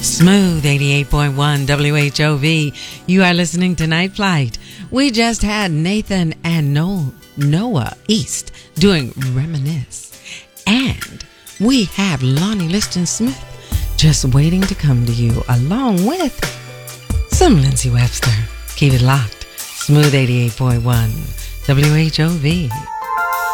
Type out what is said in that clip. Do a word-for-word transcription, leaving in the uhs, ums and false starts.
Smooth eighty-eight point one W H O V. You are listening to Night Flight. We just had Nathan and Noel, Noah East doing Reminisce. And we have Lonnie Liston Smith just waiting to come to you along with some Lindsay Webster. Keep it locked. Smooth eighty-eight point one W H O V.